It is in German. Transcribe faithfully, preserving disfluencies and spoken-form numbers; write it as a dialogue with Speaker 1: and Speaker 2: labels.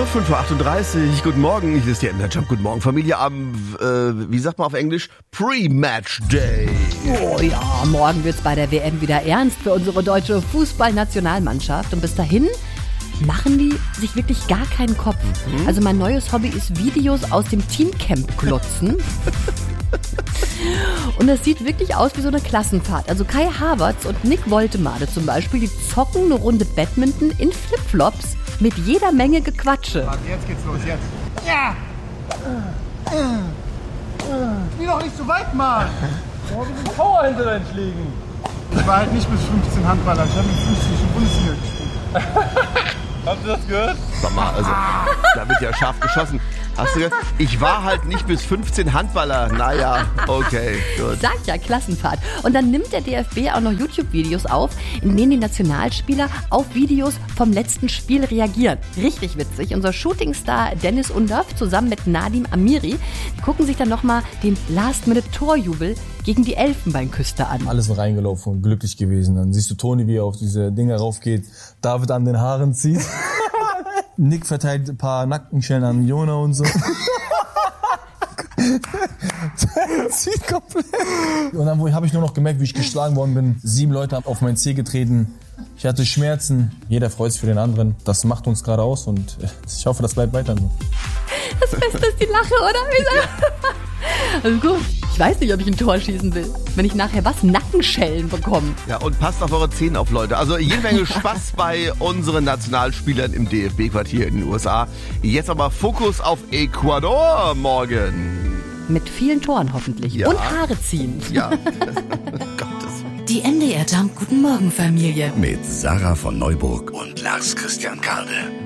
Speaker 1: fünf Uhr achtunddreißig, guten Morgen, hier ist der Jump. Guten Morgen, Familie, am, äh, wie sagt man auf Englisch, Pre-Match Day.
Speaker 2: Oh ja, morgen wird's bei der W M wieder ernst für unsere deutsche Fußballnationalmannschaft. Und bis dahin machen die sich wirklich gar keinen Kopf. Mhm. Also mein neues Hobby ist Videos aus dem Teamcamp klotzen. Und das sieht wirklich aus wie so eine Klassenfahrt. Also Kai Havertz und Nick Woltemade zum Beispiel, die zocken eine Runde Badminton in Flipflops mit jeder Menge Gequatsche.
Speaker 3: Warte, jetzt geht's los, jetzt. Ja! Geh doch nicht so weit, Mann!
Speaker 4: Oh, wir sind Power hinter deinen Schlägen.
Speaker 3: Ich war halt nicht bis fünfzehn Handballer, ich habe mit fünfzehn schon Bundesliga gespielt.
Speaker 4: Habt ihr das gehört?
Speaker 1: Sag mal, also, da wird ja scharf geschossen. Hast du gehört? Ich war halt nicht bis fünfzehn Handballer. Naja, okay, gut.
Speaker 2: Sagt ja, Klassenfahrt. Und dann nimmt der D F B auch noch YouTube-Videos auf, in denen die Nationalspieler auf Videos vom letzten Spiel reagieren. Richtig witzig. Unser Shootingstar Dennis Undaff zusammen mit Nadim Amiri, die gucken sich dann nochmal den Last-Minute-Torjubel gegen die Elfenbeinküste an.
Speaker 5: Alles sind reingelaufen und glücklich gewesen. Dann siehst du Toni, wie er auf diese Dinger raufgeht, David an den Haaren zieht. Nick verteilt ein paar Nackenschellen an Jona und so. Zieht komplett. Und dann habe ich nur noch gemerkt, wie ich geschlagen worden bin. Sieben Leute haben auf meinen Zeh getreten. Ich hatte Schmerzen. Jeder freut sich für den anderen. Das macht uns gerade aus und ich hoffe, das bleibt weiter so.
Speaker 2: Das Beste ist die Lache, oder? Also gut, ich weiß nicht, ob ich ein Tor schießen will, wenn ich nachher was Nackenschellen bekomme.
Speaker 1: Ja, und passt auf eure Zähne auf, Leute. Also jede Menge Spaß bei unseren Nationalspielern im D F B-Quartier in den U S A. Jetzt aber Fokus auf Ecuador morgen.
Speaker 2: Mit vielen Toren hoffentlich.
Speaker 1: Ja.
Speaker 2: Und Haare ziehen.
Speaker 1: Ja, Gottes.
Speaker 6: Die M D R Jump Guten Morgen Familie.
Speaker 7: Mit Sarah von Neuburg und Lars Christian Karde.